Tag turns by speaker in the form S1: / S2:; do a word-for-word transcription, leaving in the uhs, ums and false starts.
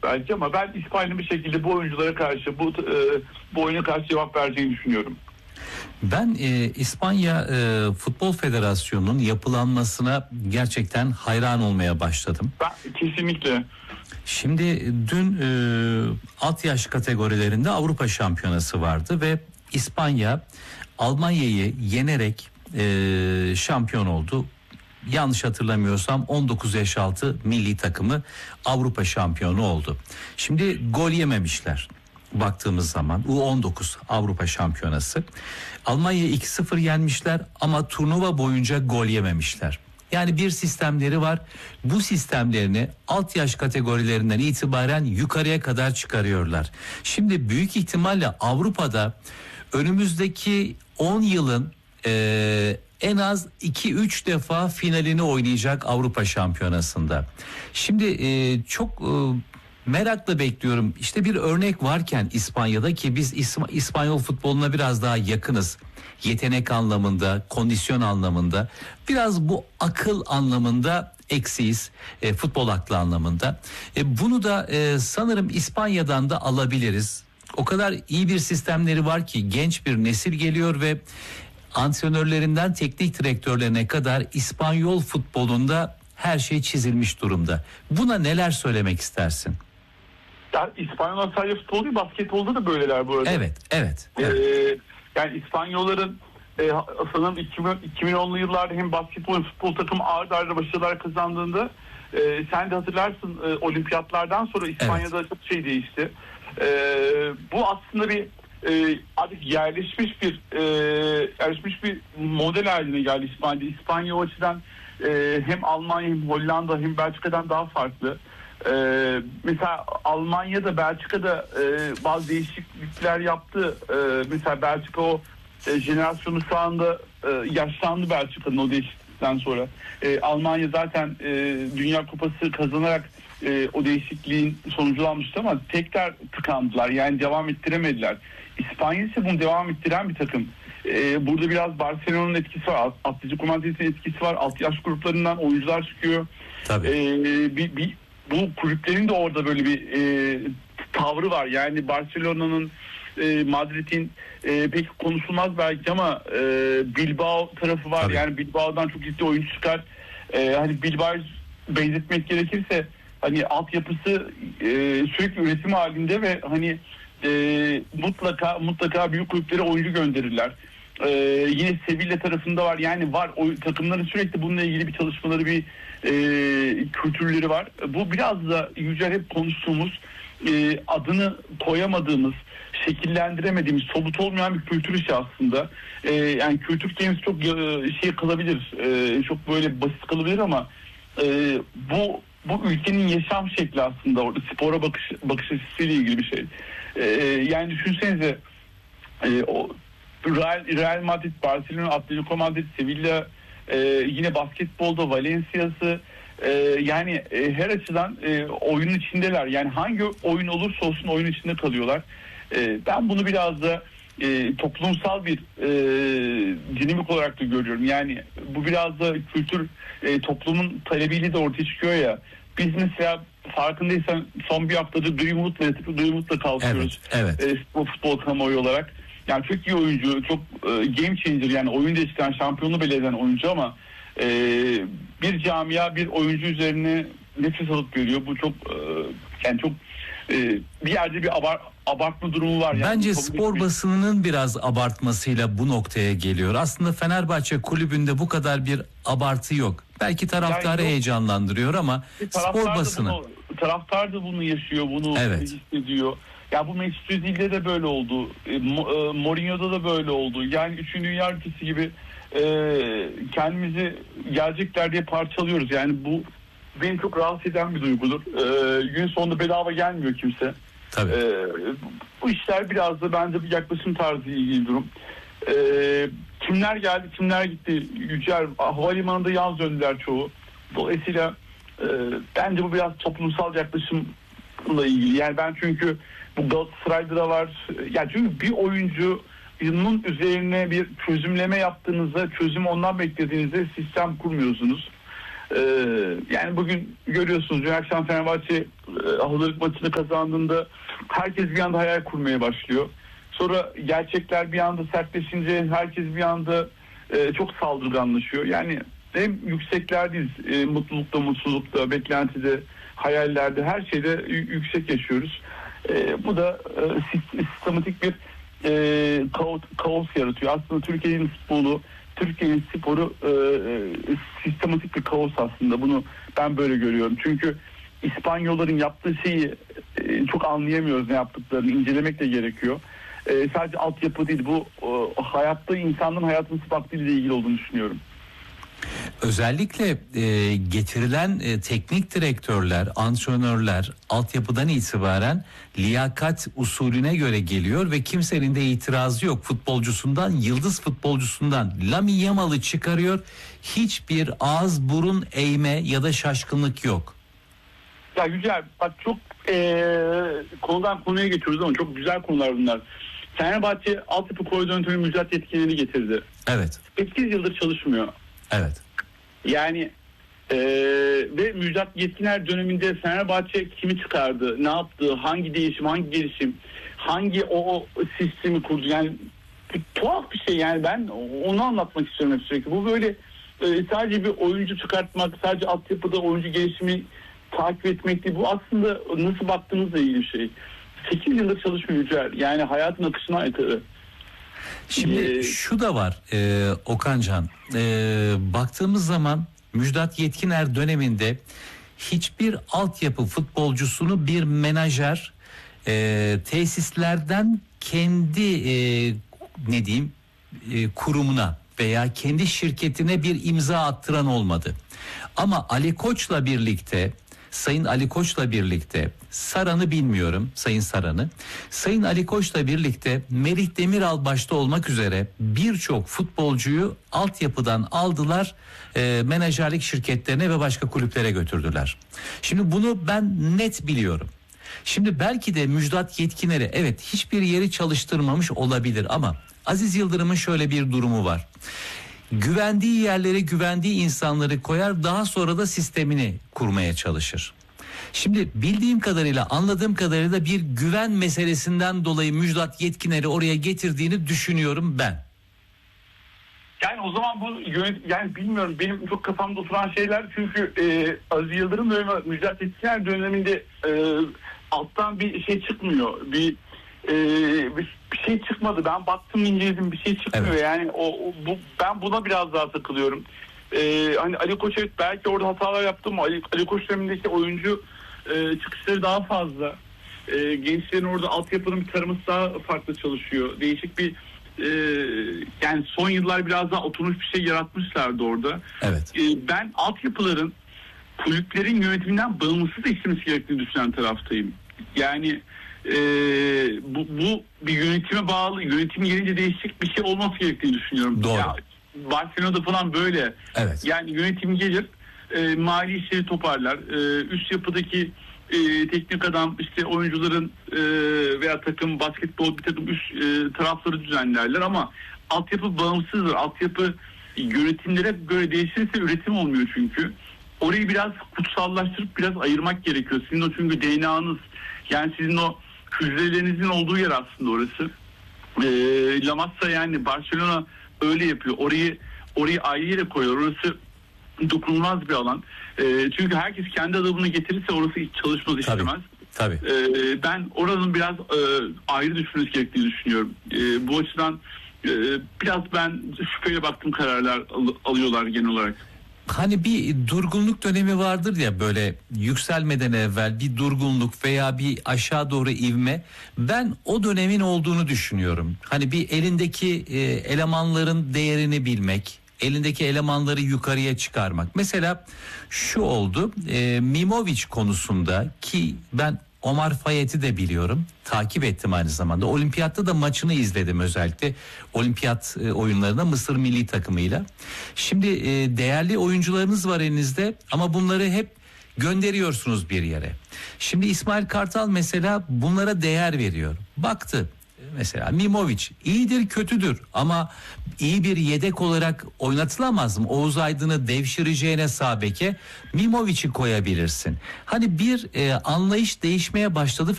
S1: belki ama ben İspanya'nın bir şekilde bu oyunculara karşı, bu e, bu oyuna karşı cevap vereceğini düşünüyorum.
S2: Ben e, İspanya e, Futbol Federasyonu'nun yapılanmasına gerçekten hayran olmaya başladım.
S1: Ben kesinlikle.
S2: Şimdi dün e, alt yaş kategorilerinde Avrupa Şampiyonası vardı ve İspanya Almanya'yı yenerek e, şampiyon oldu. Yanlış hatırlamıyorsam on dokuz yaş altı milli takımı Avrupa şampiyonu oldu. Şimdi gol yememişler. Baktığımız zaman U on dokuz Avrupa Şampiyonası. Almanya'yı iki sıfır yenmişler ama turnuva boyunca gol yememişler. Yani bir sistemleri var. Bu sistemlerini alt yaş kategorilerinden itibaren yukarıya kadar çıkarıyorlar. Şimdi büyük ihtimalle Avrupa'da önümüzdeki on yılın e, en az iki üç defa finalini oynayacak Avrupa Şampiyonası'nda. Şimdi e, çok e, merakla bekliyorum. İşte bir örnek varken İspanya'da, ki biz İsp- İspanyol futboluna biraz daha yakınız. Yetenek anlamında, kondisyon anlamında, biraz bu akıl anlamında eksiyiz, e, futbol aklı anlamında. E, bunu da e, sanırım İspanya'dan da alabiliriz. O kadar iyi bir sistemleri var ki genç bir nesil geliyor ve antrenörlerinden teknik direktörlerine kadar İspanyol futbolunda her şey çizilmiş durumda. Buna neler söylemek istersin?
S1: Ya, İspanyollar sadece futbol değil, basketbolda da böyleler bu arada.
S2: Evet, evet. evet.
S1: Ee, yani İspanyolların e, sanırım iki bin onlu yıllarda hem basketbol hem futbol takımı ağır arda başarılar kazandığında e, sen de hatırlarsın, e, olimpiyatlardan sonra İspanya'da evet. çok şey değişti. E, bu aslında bir e, artık yerleşmiş bir e, yerleşmiş bir model haline geldi İspanya. İspanya o açıdan e, hem Almanya hem Hollanda hem Belçika'dan daha farklı. Ee, mesela Almanya'da, Belçika'da e, bazı değişiklikler yaptı. Ee, mesela Belçika o e, jenerasyonu şu anda e, yaşlandı Belçika'nın o değişiklikten sonra. E, Almanya zaten e, Dünya Kupası kazanarak e, o değişikliğin sonucunu almıştı ama tekrar tıkandılar. Yani devam ettiremediler. İspanya ise bunu devam ettiren bir takım. E, burada biraz Barcelona'nın etkisi var. Atletico Madrid'in etkisi var. Alt yaş gruplarından oyuncular çıkıyor.
S2: Tabii.
S1: E, bir, bir Bu kulüplerin de orada böyle bir e, tavrı var. Yani Barcelona'nın, e, Madrid'in e, pek konuşulmaz belki ama e, Bilbao tarafı var. Tabii. Yani Bilbao'dan çok ciddi oyuncu çıkar. E, hani Bilbao'yu benzetmek gerekirse hani altyapısı e, sürekli üretim halinde ve hani e, mutlaka mutlaka büyük kulüplere oyuncu gönderirler. Ee, yine Sevilla tarafında var, yani var o takımların sürekli bununla ilgili bir çalışmaları, bir e, kültürleri var. Bu biraz da Yücel hep konuştuğumuz, e, adını koyamadığımız, şekillendiremediğimiz, somut olmayan bir kültür işi aslında. E, yani kültür kelimesi çok e, şey kalabilir, e, çok böyle basit kalabilir ama e, bu bu ülkenin yaşam şekli aslında, orada spora bakış bakış açısıyla ilgili bir şey. E, yani düşünsenize, e, o Real, Real Madrid, Barcelona, Atletico Madrid, Sevilla, e, yine basketbolda Valencia'sı, e, yani e, her açıdan e, oyunun içindeler. Yani hangi oyun olursa olsun oyun içinde kalıyorlar. E, ben bunu biraz da e, toplumsal bir e, dinamik olarak da görüyorum. Yani bu biraz da kültür, e, toplumun talebiyle de ortaya çıkıyor ya. Biz mesela farkındaysan son bir haftadır Greenwood'la yatıp Greenwood'la kalkıyoruz.
S2: Evet, evet.
S1: E, futbol, futbol kamuoyu olarak. Yani çok iyi oyuncu, çok e, game changer, yani oyun değiştiren, şampiyonu belirleyen eden oyuncu ama e, bir camia bir oyuncu üzerine nefes alıp görüyor. Bu çok e, yani çok e, bir yerde bir abart, abartma durumu var. Yani
S2: bence spor bir... basınının biraz abartmasıyla bu noktaya geliyor. Aslında Fenerbahçe kulübünde bu kadar bir abartı yok. Belki taraftarı yani heyecanlandırıyor ama spor basını.
S1: Bunu, taraftar da bunu yaşıyor, bunu
S2: evet.
S1: hissediyor. Ya bu Mesut Özil'de de böyle oldu. E, Mourinho'da da böyle oldu. Yani üçüncü Dünya ülkesi gibi e, kendimizi gelecekler diye parçalıyoruz. Yani bu beni çok rahatsız eden bir duygudur. E, gün sonunda bedava gelmiyor kimse.
S2: Tabii.
S1: E, bu işler biraz da bence bir yaklaşım tarzı ilgili durum. E, kimler geldi, kimler gitti? Yücel, havalimanında yalnız döndüler çoğu. Dolayısıyla e, bence bu biraz toplumsal yaklaşımla ilgili. Yani ben çünkü bu Galatasaray'da da var. Yani çünkü bir oyuncunun üzerine bir çözümleme yaptığınızda, çözüm ondan beklediğinizde sistem kurmuyorsunuz. Ee, yani bugün görüyorsunuz dün akşam Fenerbahçe e, hazırlık maçını kazandığında herkes bir anda hayal kurmaya başlıyor. Sonra gerçekler bir anda sertleşince herkes bir anda e, çok saldırganlaşıyor. Yani hem yükseklerdeyiz, e, mutlulukta, mutsuzlukta, beklentide, hayallerde, her şeyde y- yüksek yaşıyoruz. E, bu da e, sistematik bir e, kaos, kaos yaratıyor. Aslında Türkiye'nin futbolu, Türkiye'nin sporu e, sistematik bir kaos aslında. Bunu ben böyle görüyorum. Çünkü İspanyolların yaptığı şeyi e, çok anlayamıyoruz, ne yaptıklarını incelemek de gerekiyor. E, sadece altyapı değil, bu e, hayatta insanların hayatının vaktiyle ilgili olduğunu düşünüyorum.
S2: Özellikle e, getirilen e, teknik direktörler, antrenörler altyapıdan itibaren liyakat usulüne göre geliyor ve kimsenin de itirazı yok. Futbolcusundan, yıldız futbolcusundan Lamine Yamal'ı çıkarıyor. Hiçbir ağız burun eğme ya da şaşkınlık yok.
S1: Ya Yücel, bak çok e, konudan konuya geçiyoruz ama çok güzel konular bunlar. Fenerbahçe altyapı koordinatörü Müjdat Yetkin'i getirdi.
S2: Evet.
S1: sekiz yıldır çalışmıyor.
S2: Evet.
S1: Yani e, ve Müjdat Yetkiner döneminde Fenerbahçe kimi çıkardı, ne yaptı, hangi değişim, hangi gelişim, hangi o, o sistemi kurdu. Yani bir, tuhaf bir şey, yani ben onu anlatmak istiyorum hep sürekli. Bu böyle e, sadece bir oyuncu çıkartmak, sadece altyapıda oyuncu gelişimi takip etmek değil. Bu aslında nasıl baktığınızla ilgili bir şey. sekiz yıldır çalışmıyor Yücel. Yani hayatın akışına aykırı.
S2: Şimdi
S1: Ee,
S2: şu da var e, Okancan, e, baktığımız zaman Müjdat Yetkiner döneminde hiçbir altyapı futbolcusunu bir menajer e, tesislerden kendi e, ne diyeyim e, kurumuna veya kendi şirketine bir imza attıran olmadı. Ama Ali Koç'la birlikte, Sayın Ali Koç'la birlikte, Saran'ı bilmiyorum, Sayın Saran'ı. Sayın Ali Koç'la birlikte Melih Demiral başta olmak üzere birçok futbolcuyu altyapıdan aldılar, e, menajerlik şirketlerine ve başka kulüplere götürdüler. Şimdi bunu ben net biliyorum. Şimdi belki de Müjdat Yetkiner'i evet hiçbir yeri çalıştırmamış olabilir ama Aziz Yıldırım'ın şöyle bir durumu var. Güvendiği yerlere güvendiği insanları koyar, daha sonra da sistemini kurmaya çalışır. Şimdi bildiğim kadarıyla, anladığım kadarıyla bir güven meselesinden dolayı Müjdat Yetkiner'i oraya getirdiğini düşünüyorum ben.
S1: Yani o zaman bu yönet, yani bilmiyorum, benim çok kafamda oturan şeyler, çünkü e, Aziz Yıldırım dönemi, Müjdat Yetkiner döneminde e, alttan bir şey çıkmıyor. Bir, e, bir bir şey çıkmadı. Ben baktım, inceledim, bir şey çıkmıyor. Evet. Yani o, o bu ben buna biraz daha takılıyorum. E, hani Ali Koç, evet belki orada hatalar yaptı ama Ali, Ali Koç dönemindeki oyuncu e, çıkışları daha fazla. E, gençlerin orada altyapının bir taraması daha farklı çalışıyor. Değişik bir Ee, yani son yıllar biraz daha oturmuş bir şey yaratmışlardı orada.
S2: Evet.
S1: Ee, ben altyapıların kulüplerin yönetiminden bağımsız işlemesi gerektiğini düşünen taraftayım. Yani e, bu, bu bir yönetime bağlı, yönetim gelince değişik bir şey olması gerektiğini düşünüyorum.
S2: Doğru.
S1: Ya, Barcelona'da falan böyle.
S2: Evet.
S1: Yani yönetim gelir, e, mali işleri toparlar, e, üst yapıdaki E, teknik adam işte oyuncuların e, veya takım basketbol bir takım üst e, tarafları düzenlerler ama altyapı bağımsızdır. Altyapı yönetimlere göre değişirse üretim olmuyor çünkü. Orayı biraz kutsallaştırıp biraz ayırmak gerekiyor. Sizin o çünkü D N A'nız, yani sizin o hücrelerinizin olduğu yer aslında orası. E, La Masia, yani Barcelona öyle yapıyor. Orayı orayı ayrı yere koyuyor. Orası dokunulmaz bir alan. E, çünkü herkes kendi adamını getirirse orası hiç çalışmaz, işlemez.
S2: Tabii.
S1: E, ben oranın biraz e, ayrı düşünmesi gerektiğini düşünüyorum. E, bu açıdan e, biraz ben şüpheyle baktığım kararlar al- alıyorlar genel olarak.
S2: Hani bir durgunluk dönemi vardır ya, böyle yükselmeden evvel bir durgunluk veya bir aşağı doğru ivme. Ben o dönemin olduğunu düşünüyorum. Hani bir elindeki e, elemanların değerini bilmek, elindeki elemanları yukarıya çıkarmak. Mesela şu oldu, e, Mimovic konusunda, ki ben Omar Fayet'i de biliyorum, takip ettim aynı zamanda. Olimpiyatta da maçını izledim, özellikle olimpiyat e, oyunlarında Mısır milli takımıyla. Şimdi e, değerli oyuncularınız var elinizde ama bunları hep gönderiyorsunuz bir yere. Şimdi İsmail Kartal mesela bunlara değer veriyor. Baktı, mesela Mimovic iyidir kötüdür ama iyi bir yedek olarak oynatılamaz mı? Oğuz Aydın'ı devşireceğine sağ beke Mimovic'i koyabilirsin. Hani bir e, anlayış değişmeye başladı.